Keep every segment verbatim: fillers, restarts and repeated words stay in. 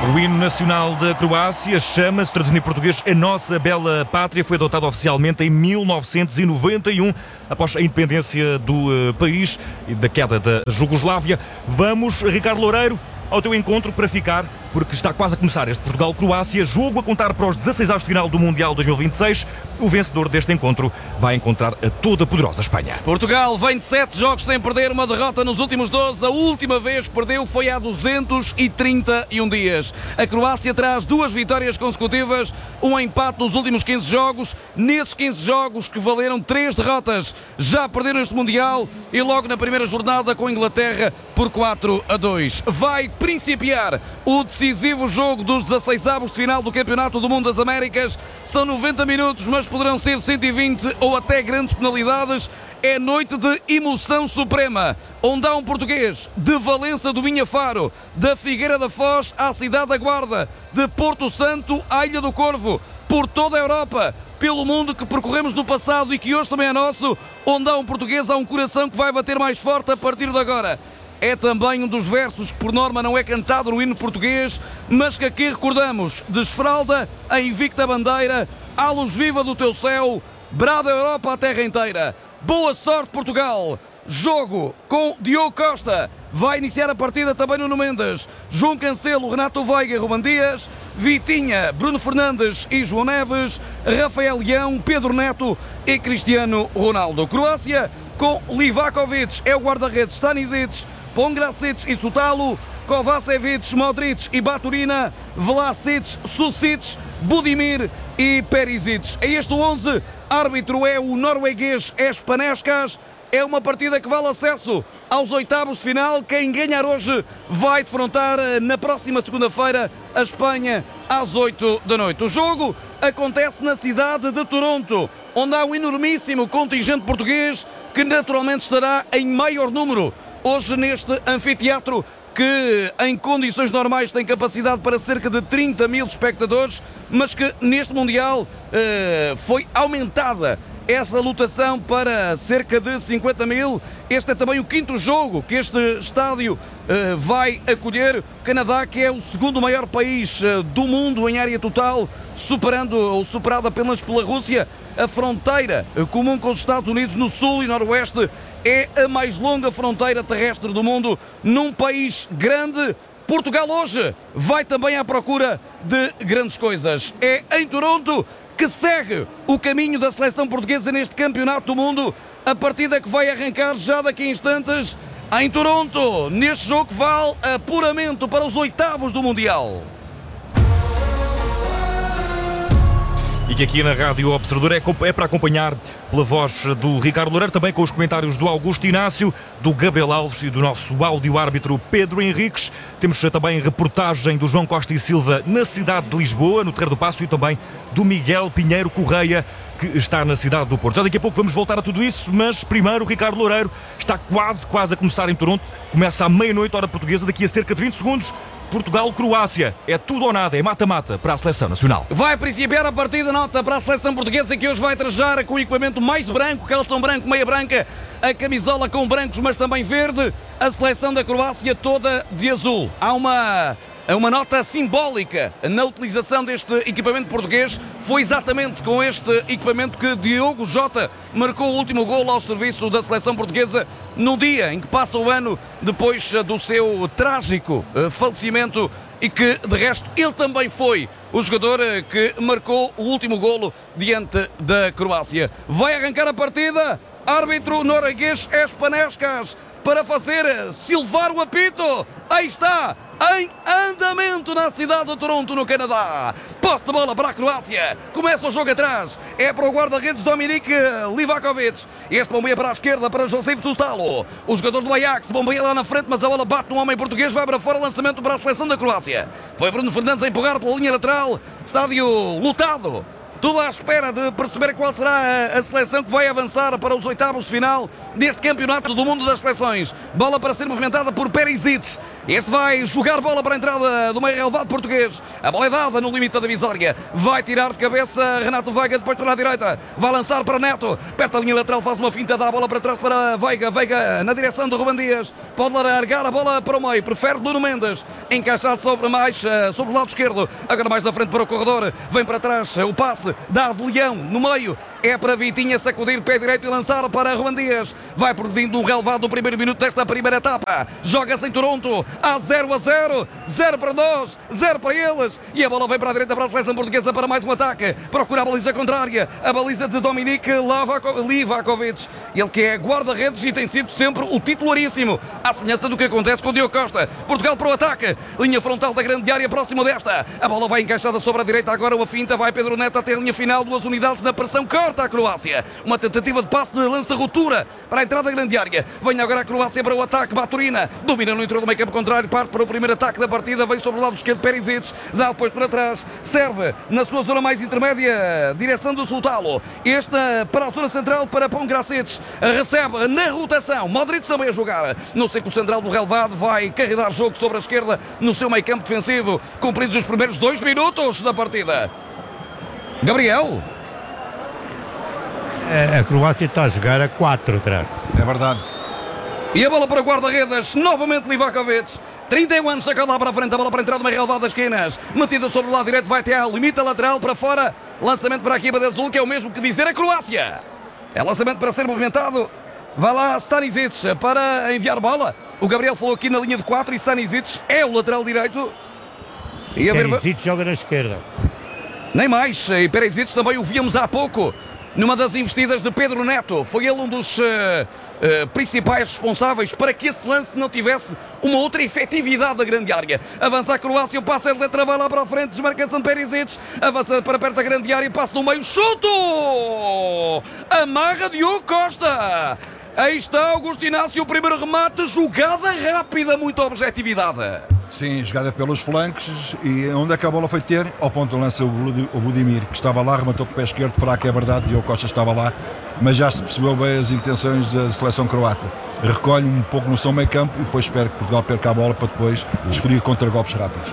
O hino nacional da Croácia chama-se, traduzido em português, A Nossa Bela Pátria. Foi adotado oficialmente em mil novecentos e noventa e um, após a independência do uh, país e da queda da Jugoslávia. Vamos, Ricardo Loureiro, ao teu encontro para ficar, porque está quase a começar este Portugal-Croácia, jogo a contar para os dezasseis avos de final do Mundial dois mil e vinte e seis. O vencedor deste encontro vai encontrar a toda poderosa Espanha. Portugal vem de sete jogos sem perder, uma derrota nos últimos doze. A última vez que perdeu foi há duzentos e trinta e um dias. A Croácia traz duas vitórias consecutivas, um empate nos últimos quinze jogos. Nesses quinze jogos que valeram três derrotas, já perderam este Mundial e logo na primeira jornada com a Inglaterra por quatro a dois. Vai principiar o decisivo jogo dos dezasseis avos de final do Campeonato do Mundo das Américas. São noventa minutos, mas poderão ser cento e vinte ou até grandes penalidades. É noite de emoção suprema, onde há um português de Valença do Minha Faro, da Figueira da Foz à Cidade da Guarda, de Porto Santo à Ilha do Corvo, por toda a Europa, pelo mundo que percorremos no passado e que hoje também é nosso, onde há um português, há um coração que vai bater mais forte a partir de agora. É também um dos versos que por norma não é cantado no hino português, mas que aqui recordamos. Desfralda a invicta bandeira, à luz viva do teu céu, brada a Europa à terra inteira. Boa sorte, Portugal! Jogo com Diogo Costa. Vai iniciar a partida também Nuno Mendes, João Cancelo, Renato Veiga, Ruben Dias, Vitinha, Bruno Fernandes e João Neves, Rafael Leão, Pedro Neto e Cristiano Ronaldo. Croácia com Livakovic, é o guarda-redes, Stanisic, Pongracic e Sutalo, Kovacevic, Modric e Baturina, Vlasic, Susic, Budimir e Perisic. É este o onze, árbitro é o norueguês Espanescas. É uma partida que vale acesso aos oitavos de final. Quem ganhar hoje vai defrontar na próxima segunda-feira a Espanha às oito da noite. O jogo acontece na cidade de Toronto, onde há um enormíssimo contingente português que naturalmente estará em maior número hoje neste anfiteatro, que em condições normais tem capacidade para cerca de trinta mil espectadores, mas que neste Mundial eh, foi aumentada essa lotação para cerca de cinquenta mil. Este é também o quinto jogo que este estádio uh, vai acolher. O Canadá, que é o segundo maior país uh, do mundo em área total, superando ou superado apenas pela Rússia. A fronteira uh, comum com os Estados Unidos no sul e noroeste é a mais longa fronteira terrestre do mundo, num país grande. Portugal hoje vai também à procura de grandes coisas. É em Toronto que segue o caminho da seleção portuguesa neste Campeonato do Mundo. A partida que vai arrancar já daqui a instantes em Toronto, neste jogo que vale apuramento para os oitavos do Mundial. E que aqui na Rádio Observador é, é para acompanhar pela voz do Ricardo Loureiro, também com os comentários do Augusto Inácio, do Gabriel Alves e do nosso áudio-árbitro Pedro Henriques. Temos também reportagem do João Costa e Silva na cidade de Lisboa, no Terreiro do Paço, e também do Miguel Pinheiro Correia, que está na cidade do Porto. Já daqui a pouco vamos voltar a tudo isso, mas primeiro o Ricardo Loureiro está quase, quase a começar em Toronto. Começa à meia-noite, hora portuguesa, daqui a cerca de vinte segundos. Portugal-Croácia, é tudo ou nada, é mata-mata para a seleção nacional. Vai principiar a partida, nota para a seleção portuguesa, que hoje vai trajar com o equipamento mais branco, calção branco, meia branca, a camisola com brancos, mas também verde, a seleção da Croácia toda de azul. Há uma... Uma nota simbólica na utilização deste equipamento português. Foi exatamente com este equipamento que Diogo Jota marcou o último golo ao serviço da seleção portuguesa no dia em que passa o ano depois do seu trágico falecimento, e que de resto ele também foi o jogador que marcou o último golo diante da Croácia. Vai arrancar a partida, árbitro norueguês Espanescas, para fazer silvar o apito. Aí está, em andamento na cidade de Toronto, no Canadá. Posse de bola para a Croácia. Começa o jogo atrás. É para o guarda-redes Dominik Livakovic. Este bombeia para a esquerda para Josip Sutalo. O jogador do Ajax bombeia lá na frente, mas a bola bate no homem português. Vai para fora, lançamento para a seleção da Croácia. Foi Bruno Fernandes a empurrar pela linha lateral. Estádio lotado. Tudo à espera de perceber qual será a seleção que vai avançar para os oitavos de final deste Campeonato do Mundo das Seleções. Bola para ser movimentada por Perisic. Este vai jogar bola para a entrada do meio relevado português. A bola é dada no limite da divisória. Vai tirar de cabeça Renato Veiga, depois para a direita. Vai lançar para Neto. Perto da linha lateral, faz uma finta, dá a bola para trás para Veiga. Veiga na direção do Ruben Dias. Pode largar a bola para o meio. Prefere Nuno Mendes. Encaixado sobre mais, sobre o lado esquerdo. Agora mais da frente para o corredor. Vem para trás o passe. Dá de Leão no meio. É para Vitinha sacudir de pé direito e lançar para Ruben Dias. Vai progredindo um relevado no primeiro minuto desta primeira etapa. Joga-se em Toronto. Há zero a zero. zero para nós, zero para eles. E a bola vem para a direita para a seleção portuguesa para mais um ataque. Procura a baliza contrária. A baliza de Dominique Livakovic. Ele que é guarda-redes e tem sido sempre o titularíssimo. À semelhança do que acontece com o Diogo Costa. Portugal para o ataque. Linha frontal da grande área próximo desta. A bola vai encaixada sobre a direita. Agora uma finta. Vai Pedro Neto até a linha final. Duas unidades na pressão. Corta a Croácia. Uma tentativa de passe de lance de ruptura para a entrada da grande área. Vem agora a Croácia para o ataque. Baturina domina no interior do meio campo contrário. Parte para o primeiro ataque da partida. Vem sobre o lado esquerdo Perisic. Dá depois para trás. Serve na sua zona mais intermédia. Direção do Sultalo. Esta para a zona central para Pão Gracic. Recebe na rotação. Modric também a jogar no círculo central do relevado. Vai carregar jogo sobre a esquerda no seu meio campo defensivo. Cumpridos os primeiros dois minutos da partida. Gabriel. A Croácia está a jogar a quatro atrás. É verdade. E a bola para o guarda-redes, novamente Livakovic. trinta e um anos, saca lá para a frente, a bola para entrar no meio relevado das esquinas. Metida sobre o lado direito, vai até ao limite lateral para fora. Lançamento para a equipa de azul, que é o mesmo que dizer a Croácia. É lançamento para ser movimentado. Vai lá Stanisic para enviar bola. O Gabriel falou aqui na linha de quatro e Stanisic é o lateral direito. E a Perisic joga na esquerda. Nem mais. E Perisic também o víamos há pouco numa das investidas de Pedro Neto. Foi ele um dos uh, uh, principais responsáveis para que esse lance não tivesse uma outra efetividade da grande área. Avança a Croácia, o passe é de letra, vai lá para a frente, desmarcação de Perisic, avança para perto da grande área, passe no meio, chuto! Amarra Diogo Costa! Aí está Augusto Inácio, o primeiro remate, jogada rápida, muita objetividade. Sim, jogada pelos flancos. E onde é que a bola foi ter? Ao ponto de lança o Budimir, que estava lá, rematou com o pé esquerdo, fraco, é verdade, Diogo Costa estava lá, mas já se percebeu bem as intenções da seleção croata. Recolhe um pouco no seu meio campo e depois espera que Portugal perca a bola para depois desferir contra-golpes rápidos.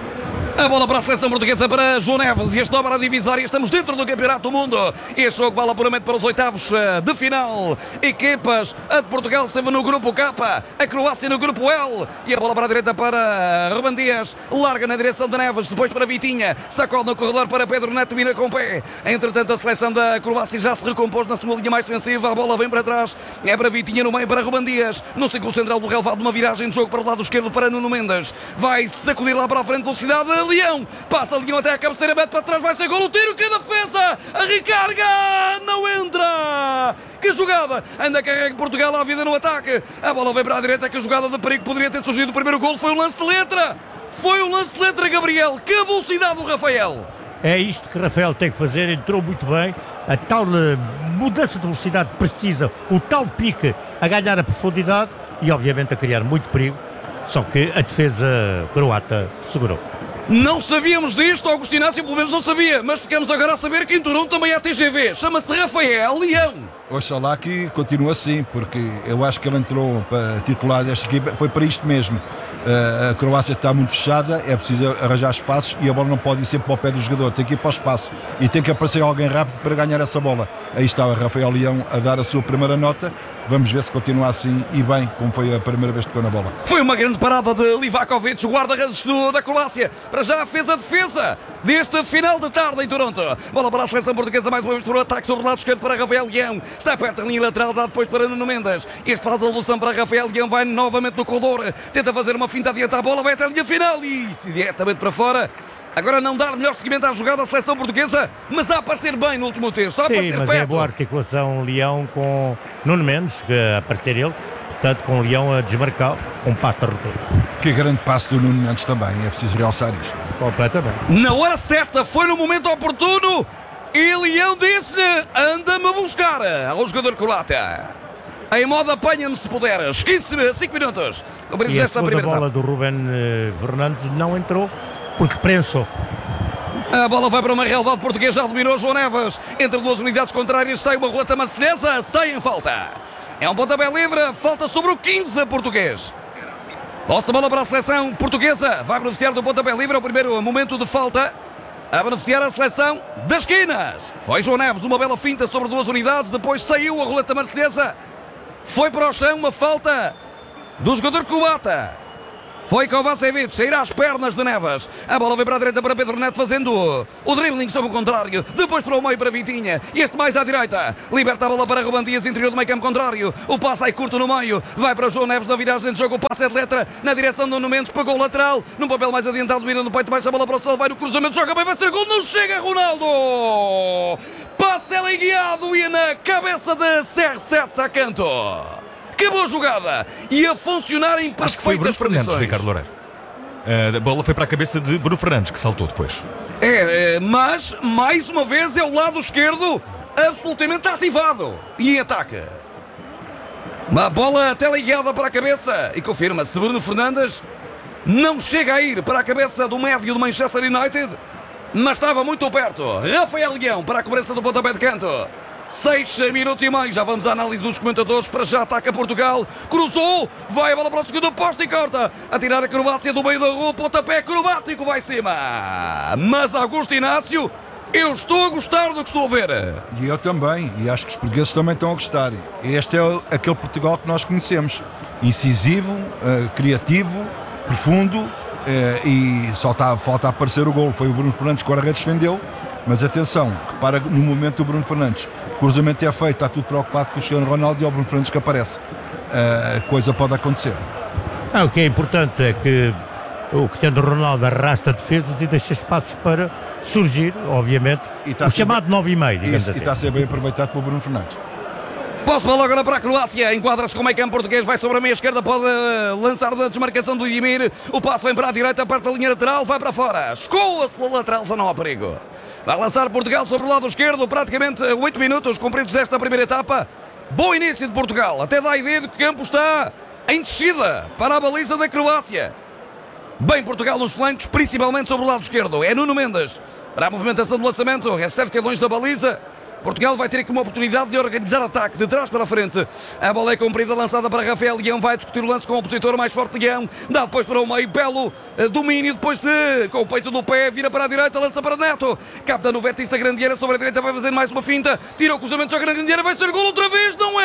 A bola para a seleção portuguesa, para João Neves, e este dobra a divisória. Estamos dentro do Campeonato do Mundo. Este jogo vale puramente para os oitavos de final. Equipas, a de Portugal esteve no grupo K, a Croácia no grupo L. E a bola para a direita para Ruben Dias. Larga na direção de Neves, depois para Vitinha. Sacode no corredor para Pedro Neto, vira com o pé. Entretanto, a seleção da Croácia já se recompôs na sua linha mais defensiva. A bola vem para trás. É para Vitinha no meio, para Ruben Dias. No círculo central do relevado, uma viragem de jogo para o lado esquerdo para Nuno Mendes. Vai sacudir lá para a frente, velocidade. Leão, passa Leão até a cabeceira, mete para trás, vai ser gol, o tiro, que defesa, a recarga, não entra, que jogada, ainda carrega Portugal à vida no ataque, a bola vem para a direita, que jogada de perigo, poderia ter surgido o primeiro gol, foi um lance de letra, foi um lance de letra, Gabriel, que velocidade do Rafael. É isto que Rafael tem que fazer, entrou muito bem, a tal mudança de velocidade precisa, o tal pique a ganhar a profundidade e obviamente a criar muito perigo, só que a defesa croata segurou. Não sabíamos disto, Augusto Inácio pelo menos não sabia, mas ficamos agora a saber que em Toronto também há T G V, chama-se Rafael Leão. Oxalá que continue assim, porque eu acho que ele entrou para titular desta equipa, foi para isto mesmo. A Croácia está muito fechada, é preciso arranjar espaços e a bola não pode ir sempre para o pé do jogador, tem que ir para o espaço e tem que aparecer alguém rápido para ganhar essa bola. Aí está o Rafael Leão a dar a sua primeira nota, vamos ver se continua assim e bem, como foi a primeira vez que tocou na bola. Foi uma grande parada de Livakovic, o guarda-redes da Croácia, para já fez a defesa deste final de tarde em Toronto. Bola para a seleção portuguesa, mais uma vez para o ataque sobre o lado esquerdo para Rafael Leão, está perto da linha lateral, dá depois para Nuno Mendes, este faz a evolução para Rafael Leão, vai novamente no corredor, tenta fazer uma finta, adianta a bola, vai até a linha final e diretamente para fora. Agora não dar melhor seguimento à jogada da seleção portuguesa, mas a aparecer bem no último terço. Sim, mas perto. É boa articulação Leão com Nuno Mendes, que a aparecer ele, portanto com o Leão a desmarcar com um passo de ruptura. Que grande passo do Nuno Mendes também, é preciso realçar isto. Completamente. Na hora certa, foi no momento oportuno e Leão disse-lhe, anda-me buscar ao jogador croata. Em modo apanha-me se puderes, quinze, cinco minutos. E a segunda bola do Ruben uh, Fernandes não entrou porque prensou. A bola vai para uma relevado português, já dominou João Neves. Entre duas unidades contrárias sai uma roleta marcelhesa, sai em falta. É um pontapé livre, falta sobre o quinze português. Posse de bola para a seleção portuguesa. Vai beneficiar do pontapé livre. É o primeiro momento de falta. A beneficiar a seleção das esquinas. Foi João Neves, uma bela finta sobre duas unidades. Depois saiu a roleta marcelhesa. Foi para o chão, uma falta do jogador croata. Foi Kovacevic, sairá às pernas de Neves. A bola vem para a direita para Pedro Neto, fazendo o dribbling sobre o contrário. Depois para o meio para Vitinha. Este mais à direita. Liberta a bola para Ruben Dias, interior do meio campo contrário. O passe sai curto no meio. Vai para João Neves na viragem de jogo. O passe é de letra na direção do Nuno Mendes. Pagou o lateral. Num papel mais adiantado, mirando no peito, baixa a bola para o Sal. Vai no cruzamento, joga bem, vai ser gol. Não chega Ronaldo. Passe teleguiado e na cabeça de C R sete a canto. Que boa jogada! E a funcionar em Acho que foi Bruno perfeitas Fernandes, condições. Ricardo Loureiro. A bola foi para a cabeça de Bruno Fernandes, que saltou depois. É, é, mas, mais uma vez, é o lado esquerdo absolutamente ativado. E em ataque. Uma bola teleguiada para a cabeça. E confirma-se, Bruno Fernandes não chega a ir para a cabeça do médio do Manchester United, mas estava muito perto. Rafael Leão para a cobrança do pontapé de canto. Seis minutos e meio, já vamos à análise dos comentadores. Para já ataca Portugal, cruzou, vai a bola para o segundo posto e corta. A tirar a Croácia do meio da rua, pontapé acrobático, vai cima. Mas Augusto Inácio, eu estou a gostar do que estou a ver. E eu também, e acho que os portugueses também estão a gostar. Este é o- aquele Portugal que nós conhecemos. Incisivo, eh, criativo, profundo, eh, e só está, falta aparecer o gol. Foi o Bruno Fernandes que o guarda-redes defendeu. Mas atenção, repara no momento do Bruno Fernandes. O cruzamento é feito, está tudo preocupado com o Cristiano Ronaldo e é o Bruno Fernandes que aparece. A coisa pode acontecer. Ah, o que é importante é que o Cristiano Ronaldo arrasta defesas e deixa espaços para surgir, obviamente, E está o a ser chamado nove e meio, digamos Isso, e assim. está a ser bem aproveitado pelo Bruno Fernandes. Posse bola agora para a Croácia, enquadra-se com o meio campo português, vai sobre a meia esquerda, pode eh, lançar da desmarcação do Edimir. O passo vem para a direita, parte da linha lateral, vai para fora, escoa-se pelo lateral, já não há perigo. Vai lançar Portugal sobre o lado esquerdo, praticamente oito minutos cumpridos desta primeira etapa. Bom início de Portugal, até dá a ideia de que o campo está em descida para a baliza da Croácia. Bem Portugal nos flancos, principalmente sobre o lado esquerdo, é Nuno Mendes para a movimentação do lançamento, é certo que é longe da baliza. Portugal vai ter aqui uma oportunidade de organizar ataque de trás para a frente. A bola é comprida, lançada para Rafael Leão. Vai discutir o lance com o opositor mais forte, Leão. Dá depois para o meio, belo eh, domínio. Depois de, com o peito do pé, vira para a direita, lança para Neto. Capta no vértice da grande área, sobre a direita vai fazer mais uma finta. Tira o cruzamento, joga na grande área, vai ser gol outra vez. Não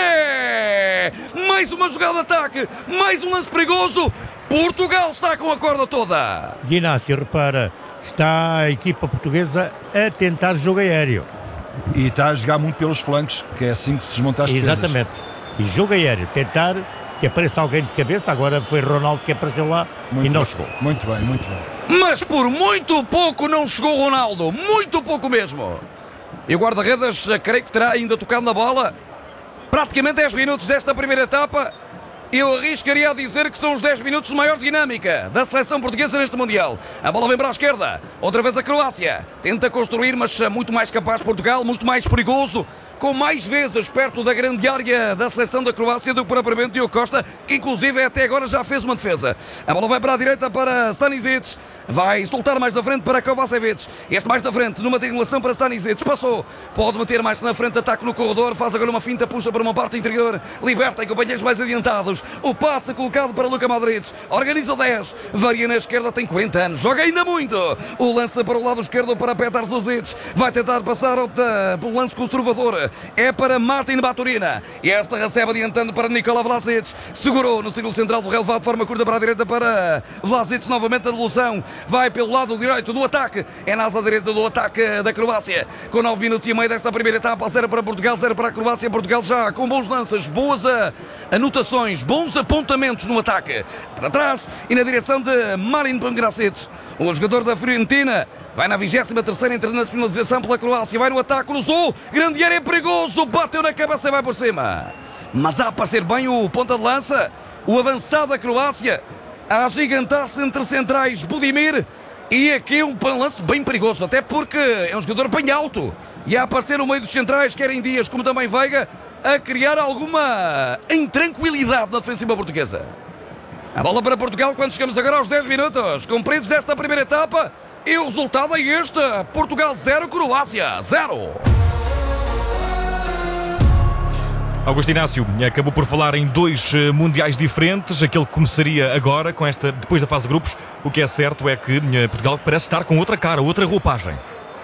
é! Mais uma jogada de ataque, mais um lance perigoso. Portugal está com a corda toda. Inácio, repara, está a equipa portuguesa a tentar jogo aéreo. E está a jogar muito pelos flancos, que é assim que se desmonta as defesas. Exatamente. E jogo aéreo, tentar que apareça alguém de cabeça. Agora foi Ronaldo que apareceu lá Muito e não bem. chegou. Muito bem, muito bem. Mas por muito pouco não chegou Ronaldo, muito pouco mesmo. E o guarda-redes, eh, creio que terá ainda tocado na bola. Praticamente dez minutos desta primeira etapa. Eu arriscaria a dizer que são os dez minutos de maior dinâmica da seleção portuguesa neste Mundial. A bola vem para a esquerda, outra vez a Croácia. Tenta construir, mas muito mais capaz Portugal, muito mais perigoso. Com mais vezes perto da grande área da seleção da Croácia do que propriamente Diogo Costa, que inclusive até agora já fez uma defesa. A bola vai para a direita para Stanisic. Vai soltar mais da frente para Kovacevic. Este mais da frente, numa triangulação para Stanisic. Passou. Pode meter mais na frente, ataque no corredor. Faz agora uma finta, puxa para uma parte interior. Liberta em companheiros mais adiantados. O passe colocado para Luka Modric. Organiza dez. Varia na esquerda, tem quarenta anos. Joga ainda muito. O lance para o lado esquerdo para Petar Zuzic. Vai tentar passar, opta pelo lance conservador. É para Martin Baturina. E esta recebe adiantando para Nikola Vlasic. Segurou no círculo central do relevado de forma curta para a direita para Vlasic. Novamente a devolução. Vai pelo lado direito do ataque. É na asa direita do ataque da Croácia. Com nove minutos e meio desta primeira etapa. zero para Portugal, zero para a Croácia. Portugal já com bons lances, boas anotações, bons apontamentos no ataque. Para trás e na direção de Marin Pangracic. O jogador da Fiorentina vai na vigésima terceira internacionalização pela Croácia. Vai no ataque, cruzou. Grande área, é perigoso. Bateu na cabeça e vai por cima. Mas a aparecer bem o ponta de lança. O avançado da Croácia. A agigantar-se entre centrais Budimir. E aqui um lance bem perigoso. Até porque é um jogador bem alto. E a aparecer no meio dos centrais, quer em Dias como também Veiga, a criar alguma intranquilidade na defensiva portuguesa. A bola para Portugal quando chegamos agora aos dez minutos cumpridos desta primeira etapa. E o resultado é este: Portugal zero, Croácia zero. Augusto Inácio acabou por falar em dois uh, mundiais diferentes, aquele que começaria agora, com esta, depois da fase de grupos. O que é certo é que uh, Portugal parece estar com outra cara, outra roupagem.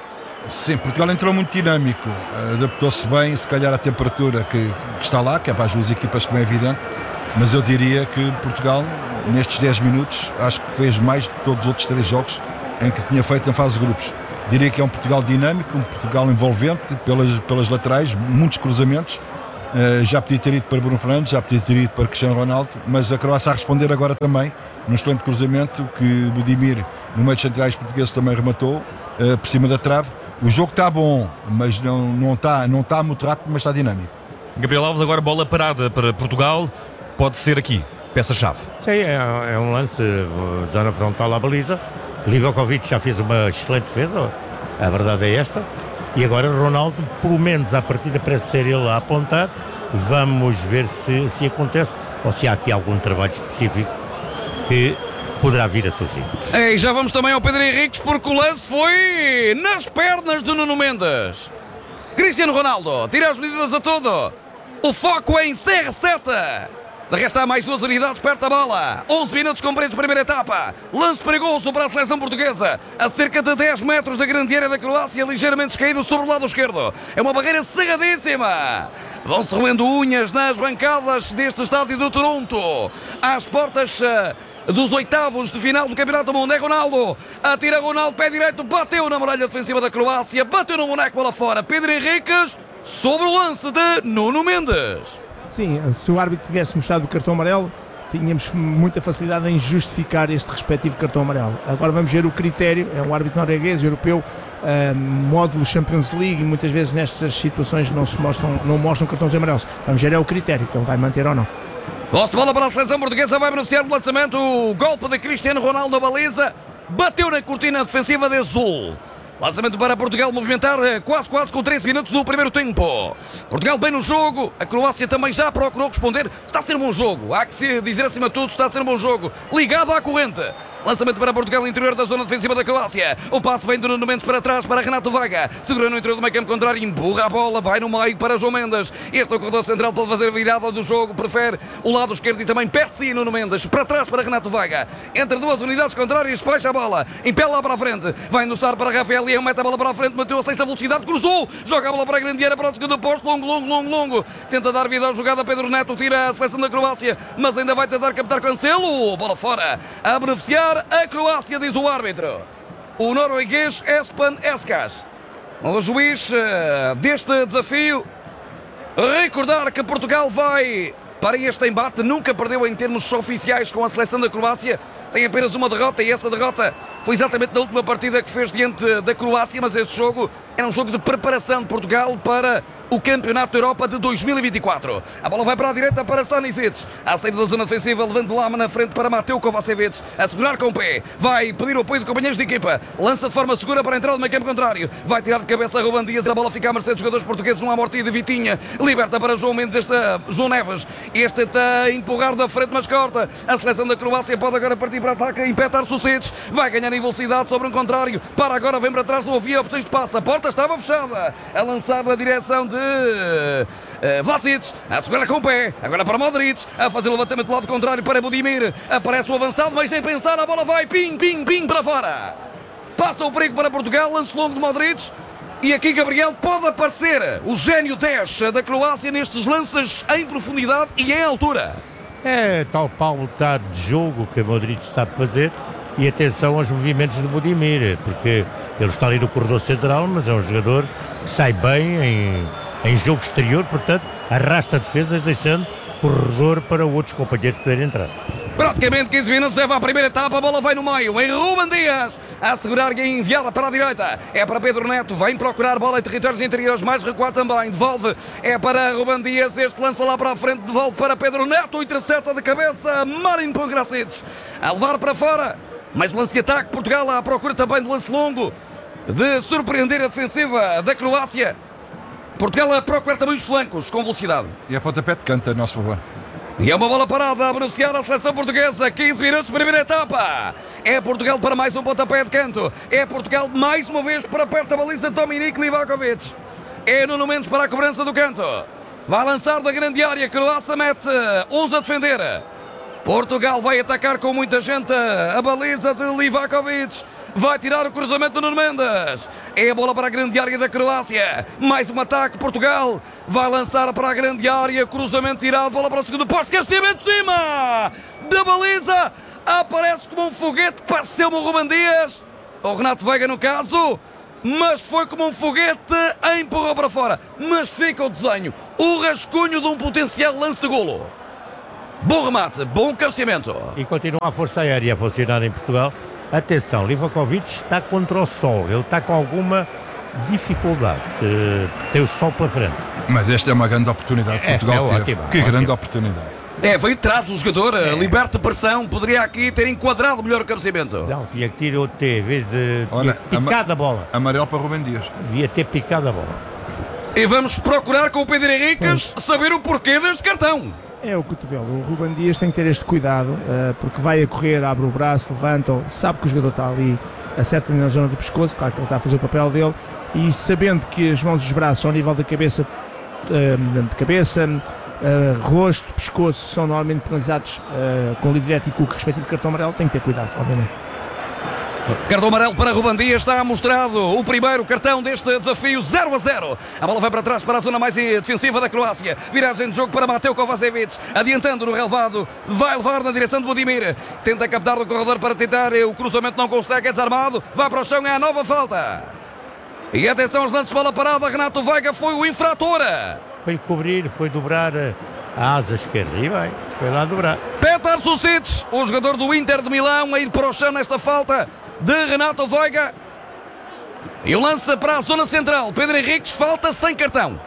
Sim, Portugal entrou muito dinâmico, adaptou-se bem, se calhar à temperatura que, que está lá, que é para as duas equipas, como é evidente, mas eu diria que Portugal, nestes dez minutos, acho que fez mais de todos os outros três jogos em que tinha feito na fase de grupos. Diria que é um Portugal dinâmico, um Portugal envolvente, pelas, pelas laterais, muitos cruzamentos. Uh, já podia ter ido para Bruno Fernandes, já podia ter ido para Cristiano Ronaldo, mas a Croácia a responder agora também, num excelente cruzamento que Budimir, no meio de centrais portugueses, também rematou, uh, por cima da trave. O jogo está bom, mas não, não, está, não está muito rápido, mas está dinâmico. Gabriel Alves, agora bola parada para Portugal, pode ser aqui, peça-chave. Sim, é, é um lance, zona frontal à baliza. Livakovic já fez uma excelente defesa, a verdade é esta. E agora Ronaldo, pelo menos à partida, parece ser ele a apontar. Vamos ver se, se acontece ou se há aqui algum trabalho específico que poderá vir a surgir. E já vamos também ao Pedro Henriques, porque o lance foi nas pernas de Nuno Mendes. Cristiano Ronaldo tira as medidas a todo. O foco é em C R sete. De resto há mais duas unidades perto da bola. onze minutos cumpridos, primeira etapa. Lance perigoso para a seleção portuguesa. A cerca de dez metros da grande área da Croácia, ligeiramente descaído sobre o lado esquerdo. É uma barreira cerradíssima. Vão-se roendo unhas nas bancadas deste estádio do Toronto. Às portas uh, dos oitavos de final do Campeonato do Mundo. É Ronaldo. Atira Ronaldo, pé direito, bateu na muralha defensiva da Croácia. Bateu no boneco, bola fora. Pedro Henriques sobre o lance de Nuno Mendes. Sim, se o árbitro tivesse mostrado o cartão amarelo, tínhamos muita facilidade em justificar este respectivo cartão amarelo. Agora vamos ver o critério, é um árbitro norueguês, europeu, uh, módulo Champions League, e muitas vezes nestas situações não se mostram, não mostram cartões amarelos. Vamos ver é o critério, que ele vai manter ou não. Posse de bola para a seleção portuguesa, vai beneficiar do lançamento, o golpe de Cristiano Ronaldo na baliza, bateu na cortina defensiva de Azul. Lançamento para Portugal movimentar quase quase com treze minutos do primeiro tempo. Portugal bem no jogo, a Croácia também já procurou responder. Está a ser um bom jogo, há que se dizer acima de tudo, está a ser um bom jogo. Ligado à corrente. Lançamento para Portugal, interior da zona defensiva da Croácia. O passe vem de Nuno Mendes para trás para Renato Vaga. Segura no interior do meio campo contrário, empurra a bola, vai no meio para João Mendes. Este é o corredor central, pode fazer a virada do jogo, prefere o lado esquerdo e também perto-se Nuno Mendes. Para trás para Renato Vaga. Entre duas unidades contrárias, baixa a bola, impele lá para a frente. Vai endossar para Rafael Leão, mete a bola para a frente, bateu a sexta velocidade, cruzou, joga a bola para a grande área, para o segundo posto, longo, longo, longo, longo. Tenta dar vida à jogada, Pedro Neto tira a seleção da Croácia, mas ainda vai tentar captar Cancelo. Bola fora, a beneficiar a Croácia, diz o árbitro, o norueguês Espen Eskas. O juiz uh, deste desafio, recordar que Portugal vai para este embate, nunca perdeu em termos oficiais com a seleção da Croácia, tem apenas uma derrota e essa derrota foi exatamente na última partida que fez diante da Croácia, mas esse jogo era um jogo de preparação de Portugal para o Campeonato da Europa de dois mil e vinte e quatro. A bola vai para a direita para Stanisic. À saída da zona defensiva, levando Lama na frente para Mateu Kovacevic. A segurar com o pé. Vai pedir o apoio de companheiros de equipa. Lança de forma segura para a entrada do meio campo contrário. Vai tirar de cabeça Ruben Dias. A bola fica a mercê dos jogadores portugueses. Numa amortia de Vitinha. Liberta para João Mendes. Este, João Neves. Este está a empurrar da frente, mas corta. A seleção da Croácia pode agora partir para ataque. Impetar Sucedes. Vai ganhar em velocidade sobre um contrário. Para agora, vem para trás. Não havia opções de passe. A porta estava fechada. A lançar na direção de Uh, Vlasic, a segurar com o pé, agora para Modric, a fazer o levantamento do lado contrário para Budimir, aparece o avançado, mas nem pensar, a bola vai, pim, pim, pim para fora. Passa o perigo para Portugal, lance longo de Modric, e aqui Gabriel pode aparecer o gênio dez da Croácia nestes lances em profundidade e em altura. É tal pauta de jogo que a Modric sabe fazer, e atenção aos movimentos de Budimir, porque ele está ali no corredor central, mas é um jogador que sai bem em... em jogo exterior, portanto, arrasta defesas, deixando corredor para outros companheiros poderem entrar. Praticamente quinze minutos leva a primeira etapa, a bola vai no meio, em Ruben Dias, a segurar e a enviada para a direita, é para Pedro Neto, vem procurar bola em territórios interiores, mais recuado também, devolve, é para Ruben Dias, este lança lá para a frente, devolve para Pedro Neto, intercepta de cabeça, Marin Pongracic, a levar para fora, mais lance de ataque, Portugal à procura também de lance longo, de surpreender a defensiva da Croácia. Portugal a procurar também os flancos com velocidade. E a pontapé de canto a nosso favor. E é uma bola parada a beneficiar a seleção portuguesa. quinze minutos, primeira etapa. É Portugal para mais um pontapé de canto. É Portugal mais uma vez para perto da baliza Dominique Livakovic. É Nuno Mendes para a cobrança do canto. Vai lançar da grande área. Croácia mete onze a defender. Portugal vai atacar com muita gente. A baliza de Livakovic. Vai tirar o cruzamento do Nuno Mendes. É a bola para a grande área da Croácia. Mais um ataque. Portugal vai lançar para a grande área. Cruzamento tirado. Bola para o segundo posto. Cabeceamento de cima da baliza. Aparece como um foguete. Pareceu-me o Ruben Dias. O Renato Veiga no caso. Mas foi como um foguete. Empurrou para fora. Mas fica o desenho. O rascunho de um potencial lance de golo. Bom remate. Bom cabeceamento. E continua a força aérea a funcionar em Portugal. Atenção, Livakovic está contra o sol, ele está com alguma dificuldade, uh, tem o sol pela frente. Mas esta é uma grande oportunidade que Portugal é teve. ótimo, que ótimo. grande oportunidade. É, veio atrás do jogador, É. liberta pressão, poderia aqui ter enquadrado melhor o cabeceamento. Não, tinha que tirar o T, em vez de Olha, tinha picado a bola, Amarelo para Ruben Dias. devia ter picado a bola. E vamos procurar com o Pedro Henriques saber o porquê deste cartão. É o cotovelo. O Ruben Dias tem que ter este cuidado, uh, porque vai a correr, abre o braço, levanta, sabe que o jogador está ali, acerta na zona do pescoço, claro que ele está a fazer o papel dele, e sabendo que as mãos e os braços ao nível da cabeça, uh, de cabeça, uh, rosto, pescoço, são normalmente penalizados uh, com livre direto e com o respectivo cartão amarelo, tem que ter cuidado, obviamente. Cartão amarelo para Ruben Dias, está mostrado o primeiro cartão deste desafio, zero a zero. A bola vai para trás para a zona mais defensiva da Croácia. Viragem de jogo para Mateo Kovacevic, adiantando no relevado, vai levar na direção de Vladimir. Tenta captar do corredor para tentar, o cruzamento não consegue, é desarmado, vai para o chão, é a nova falta. E atenção aos lances de bola parada, Renato Veiga foi o infrator. Foi cobrir, foi dobrar a asa esquerda, e vai, foi lá dobrar. Petar Susic, o jogador do Inter de Milão, a ir para o chão nesta falta de Renato Veiga. E o lança para a zona central. Pedro Henriques, falta sem cartão.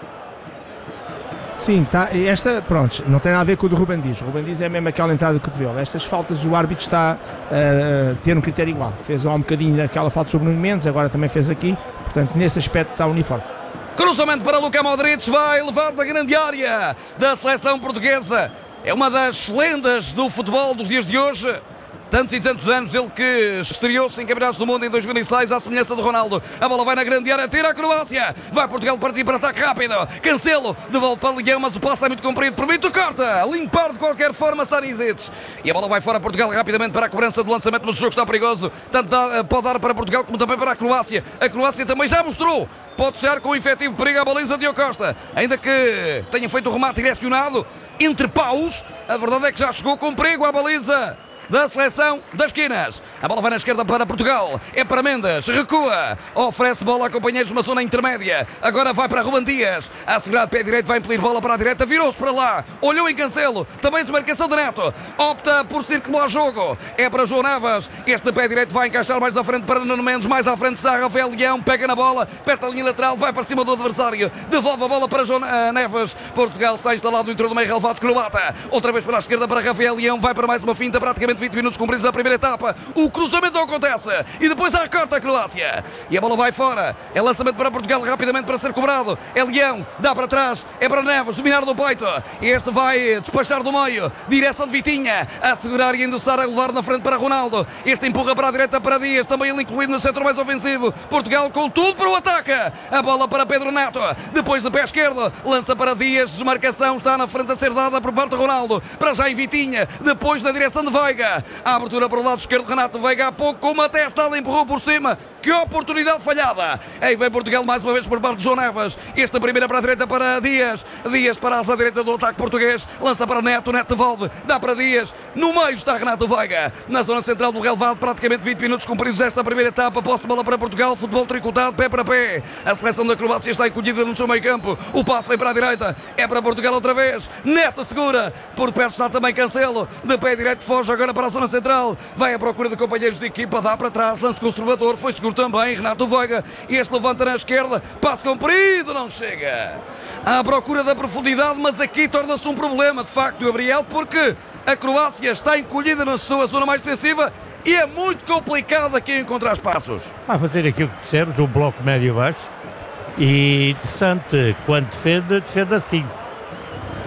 Sim, tá, esta, pronto, não tem nada a ver com o do Ruben Dias. O Ruben Dias é mesmo aquela entrada de cotovelo. Estas faltas, o árbitro está uh, a ter um critério igual. Fez lá um bocadinho aquela falta sobre o Nuno Mendes, agora também fez aqui. Portanto, nesse aspecto está uniforme. Cruzamento para Luka Modric, vai levar da grande área da seleção portuguesa. É uma das lendas do futebol dos dias de hoje. Tantos e tantos anos, ele que estreou-se em Campeonatos do Mundo em dois mil e seis, à semelhança de Ronaldo. A bola vai na grande área, tira a Croácia. Vai Portugal partir para ataque rápido. Cancelo, de volta para o Leão, mas o passo é muito comprido. Permite o corta, limpar de qualquer forma Stanisic. E a bola vai fora, Portugal rapidamente para a cobrança do lançamento, mas o jogo está perigoso. Tanto dá, pode dar para Portugal como também para a Croácia. A Croácia também já mostrou. Pode chegar com um efetivo perigo à baliza de Costa. Ainda que tenha feito o remate direcionado entre paus, a verdade é que já chegou com perigo à baliza da seleção das esquinas. A bola vai na esquerda para Portugal. É para Mendes. Recua. Oferece bola a companheiros numa zona intermédia. Agora vai para Ruben Dias. A segurar de pé direito. Vai impelir bola para a direita. Virou-se para lá. Olhou em Cancelo. Também desmarcação de Neto. Opta por circular jogo. É para João Neves. Este de pé direito vai encaixar mais à frente para Nuno Mendes. Mais à frente está Rafael Leão. Pega na bola. Perto da linha lateral. Vai para cima do adversário. Devolve a bola para João Neves. Portugal está instalado dentro do meio relevado croata. Outra vez para a esquerda para Rafael Leão. Vai para mais uma finta. Praticamente vinte minutos cumpridos da primeira etapa. O cruzamento não acontece. E depois a recorta a Croácia. E a bola vai fora. É lançamento para Portugal rapidamente para ser cobrado. É Leão. Dá para trás. É para Neves. Dominar do peito. Este vai despachar do meio. Direção de Vitinha. A segurar e endossar a levar na frente para Ronaldo. Este empurra para a direita para Dias. Também ele incluído no centro mais ofensivo. Portugal com tudo para o ataque. A bola para Pedro Neto. Depois de pé esquerdo. Lança para Dias. Desmarcação está na frente a ser dada por parte de Ronaldo. Para já em Vitinha. Depois na direção de Veiga. A abertura para o lado esquerdo, Renato Veiga há pouco com uma testada, empurrou por cima. Que oportunidade falhada. Aí vem Portugal mais uma vez por parte de João Neves. Esta primeira para a direita para Dias. Dias para a asa direita do ataque português. Lança para Neto, Neto devolve. Dá para Dias. No meio está Renato Veiga. Na zona central do relevado, praticamente vinte minutos cumpridos esta primeira etapa. Posse de bola para Portugal, futebol tricotado, pé para pé. A seleção da Croácia está encolhida no seu meio campo. O passo vem para a direita. É para Portugal outra vez. Neto segura. Por perto está também Cancelo. De pé direito foge agora para a zona central. Vai à procura de companheiros de equipa. Dá para trás. Lance conservador. Foi seguro também. Renato Veiga. Este levanta na esquerda. Passo comprido. Não chega. À procura da profundidade, mas aqui torna-se um problema, de facto, Gabriel, porque a Croácia está encolhida na sua zona mais defensiva e é muito complicado aqui encontrar espaços. Vai fazer aquilo que dissemos, um bloco médio-baixo. E interessante, quando defende, defende assim.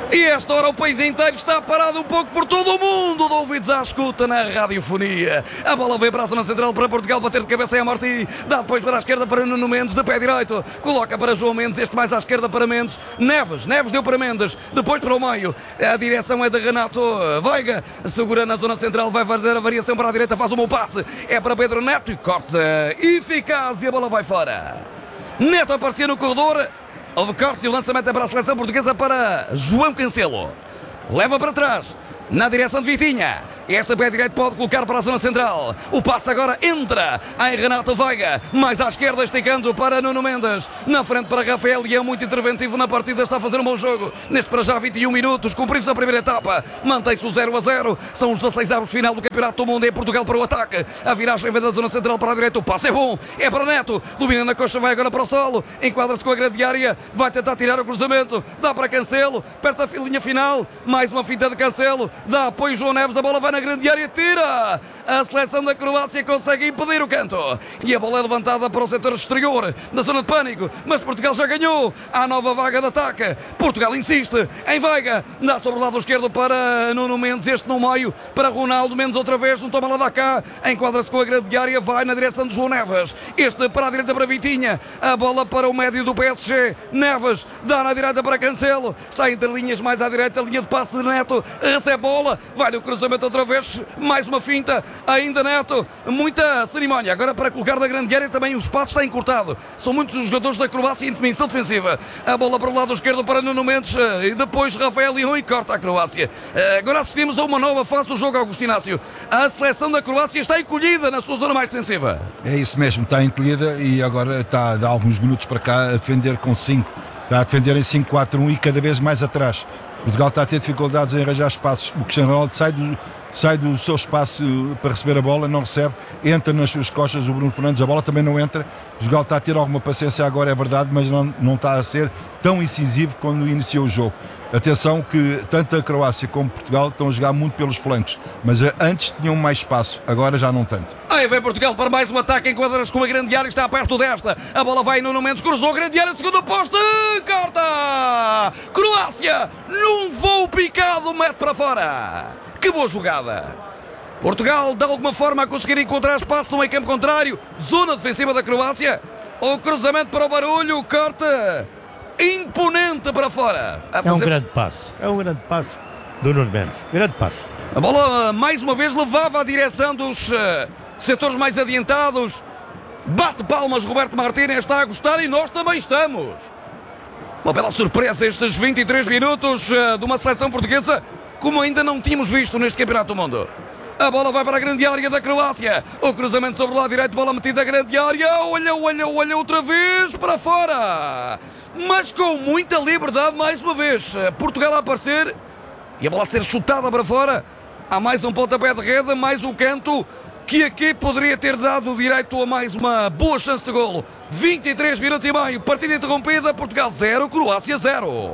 E esta hora o país inteiro está parado um pouco por todo o mundo, de ouvidos à escuta na radiofonia. A bola vem para a zona central para Portugal, bater de cabeça em Amorti, dá depois para a esquerda para Nuno Mendes, de pé direito, coloca para João Mendes, este mais à esquerda para Mendes, Neves, Neves deu para Mendes, depois para o meio, a direção é de Renato Veiga, segura na zona central, vai fazer a variação para a direita, faz o meu passe, é para Pedro Neto e corta eficaz e a bola vai fora. Neto aparecia no corredor. Houve corte e o lançamento é para a seleção portuguesa para João Cancelo. Leva para trás, na direção de Vitinha. Esta pé direito pode colocar para a zona central. O passe agora entra em Renato Veiga. Mais à esquerda, esticando para Nuno Mendes. Na frente para Rafael Leão, muito interventivo na partida. Está a fazer um bom jogo. Neste para já vinte e um minutos, cumpridos a primeira etapa. Mantém-se o zero a zero. São os dezasseis avos de final do Campeonato do Mundo em Portugal para o ataque. A viragem vem da zona central para a direita. O passe é bom. É para Neto. Domina na coxa, vai agora para o solo. Enquadra-se com a grande área. Vai tentar tirar o cruzamento. Dá para Cancelo. Perto da linha final. Mais uma finta de Cancelo. Dá apoio João Neves. A bola vai na grande área, tira. A seleção da Croácia consegue impedir o canto. E a bola é levantada para o setor exterior, na zona de pânico. Mas Portugal já ganhou. Há nova vaga de ataque. Portugal insiste em Veiga. Dá sobre o lado esquerdo para Nuno Mendes. Este no meio para Ronaldo. Mendes outra vez. Não toma lá da cá. Enquadra-se com a grande área. Vai na direção de João Neves. Este para a direita para Vitinha. A bola para o médio do P S G. Neves dá na direita para Cancelo. Está entre linhas mais à direita. Linha de passe de Neto. Recebe a bola. Vai no cruzamento outra vez. Mais uma finta. Ainda Neto. Muita cerimónia. Agora para colocar da grande área também o espaço está encurtado. São muitos os jogadores da Croácia em dimensão defensiva. A bola para o lado esquerdo para Nuno Mendes. E depois Rafael Leão e corta a Croácia. Agora assistimos a uma nova fase do jogo, Augusto Inácio. A seleção da Croácia está encolhida na sua zona mais defensiva. É isso mesmo. Está encolhida e agora está a dar alguns minutos para cá a defender com cinco. Está a defender em cinco quatro um e cada vez mais atrás. Portugal está a ter dificuldades em arranjar espaços. O Cristiano Ronaldo sai do, sai do seu espaço para receber a bola, não recebe, entra nas suas costas o Bruno Fernandes, a bola também não entra. Portugal está a ter alguma paciência agora, é verdade, mas não, não está a ser tão incisivo quando iniciou o jogo. Atenção que tanto a Croácia como Portugal estão a jogar muito pelos flancos, mas antes tinham mais espaço, agora já não tanto. Aí vem Portugal para mais um ataque, enquadra-se com a grande área, está perto desta. A bola vai no Nuno Mendes, cruzou a grande área, segundo poste, corta! Croácia, num voo picado, mete para fora. Que boa jogada! Portugal, de alguma forma, a conseguir encontrar espaço no meio campo contrário, zona defensiva da Croácia. O cruzamento para o Barulho, corta! Imponente para fora. É um grande passo. É um grande passo do Nuno Mendes. Grande passo. A bola, mais uma vez, levava a direção dos uh, setores mais adiantados. Bate palmas Roberto Martínez, está a gostar e nós também estamos. Uma bela surpresa estes vinte e três minutos uh, de uma seleção portuguesa como ainda não tínhamos visto neste Campeonato do Mundo. A bola vai para a grande área da Croácia. O cruzamento sobre o lado direito, bola metida à grande área. Olha, olha, olha, outra vez para fora. Mas com muita liberdade mais uma vez. Portugal a aparecer e a bola a ser chutada para fora. Há mais um pontapé de rede, mais um canto que aqui poderia ter dado direito a mais uma boa chance de golo. vinte e três minutos e meio, partida interrompida, Portugal zero, Croácia zero.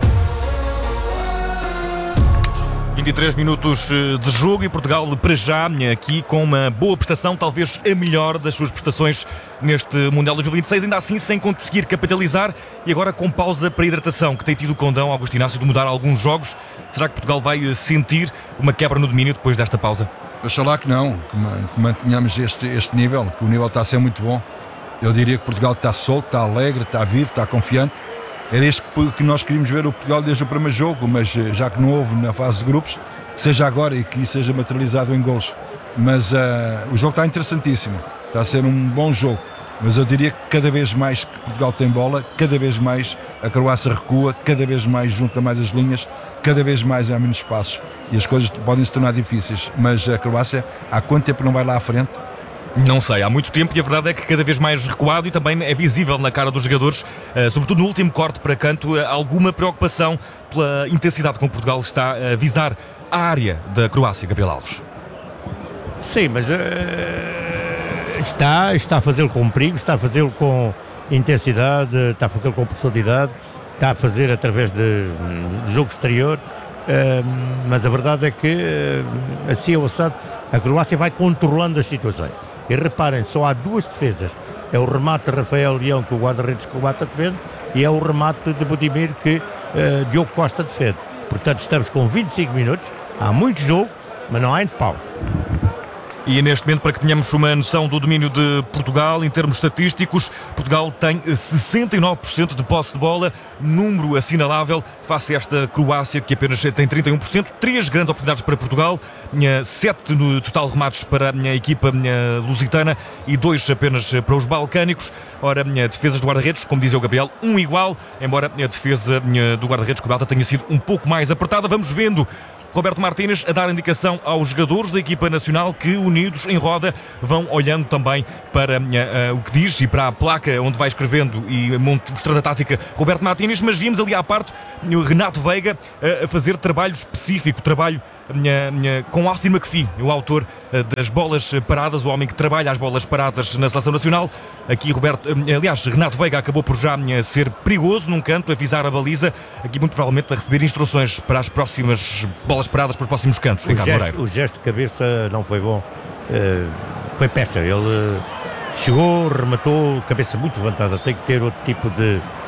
vinte e três minutos de jogo e Portugal para já aqui com uma boa prestação, talvez a melhor das suas prestações neste Mundial dois mil e vinte e seis, ainda assim sem conseguir capitalizar e agora com pausa para hidratação, que tem tido o condão, Augusto Inácio, de mudar alguns jogos. Será que Portugal vai sentir uma quebra no domínio depois desta pausa? Oxalá que não, que mantenhamos este, este nível, que o nível está a ser muito bom. Eu diria que Portugal está solto, está alegre, está vivo, está confiante. Era isto que nós queríamos ver o Portugal desde o primeiro jogo, mas já que não houve na fase de grupos, que seja agora e que isso seja materializado em gols. Mas uh, o jogo está interessantíssimo, está a ser um bom jogo, mas eu diria que cada vez mais que Portugal tem bola, cada vez mais a Croácia recua, cada vez mais junta mais as linhas, cada vez mais há menos espaços e as coisas podem se tornar difíceis, mas a Croácia há quanto tempo não vai lá à frente? Não sei, há muito tempo e a verdade é que cada vez mais recuado e também é visível na cara dos jogadores, sobretudo no último corte para canto, alguma preocupação pela intensidade com que Portugal está a visar a área da Croácia, Gabriel Alves. Sim, mas uh, está, está a fazê-lo com perigo, está a fazê-lo com intensidade, está a fazê-lo com profundidade, está a fazer através de, de jogo exterior, uh, mas a verdade é que, uh, assim ou assado, a Croácia vai controlando as situações. E reparem, só há duas defesas. É o remate de Rafael Leão que o guarda-redes combate defende e é o remate de Budimir que uh, Diogo Costa defende. Portanto, estamos com vinte e cinco minutos, há muito jogo, mas não há ainda pausa. E neste momento, para que tenhamos uma noção do domínio de Portugal, em termos estatísticos, Portugal tem sessenta e nove por cento de posse de bola, número assinalável face a esta Croácia, que apenas tem trinta e um por cento. Três grandes oportunidades para Portugal, sete no total remates para a equipa lusitana e dois apenas para os balcânicos. Ora, defesas do guarda-redes, como dizia o Gabriel, um igual, embora a defesa do guarda-redes croata tenha sido um pouco mais apertada. Vamos vendo Roberto Martínez a dar indicação aos jogadores da equipa nacional que, unidos em roda, vão olhando também para uh, uh, o que diz e para a placa onde vai escrevendo e mostrando a tática Roberto Martínez, mas vimos ali à parte o Renato Veiga uh, a fazer trabalho específico, trabalho uh, uh, com Austin McPhee, o autor uh, das bolas paradas, o homem que trabalha as bolas paradas na Seleção Nacional. Aqui Roberto, uh, aliás, Renato Veiga acabou por já uh, ser perigoso num canto, a visar a baliza, aqui muito provavelmente a receber instruções para as próximas bolas paradas para os próximos cantos. O Ricardo gesto, Loureiro. o gesto de cabeça não foi bom, uh, foi peça. Ele uh, chegou, rematou, cabeça muito levantada. Tem que ter outro tipo de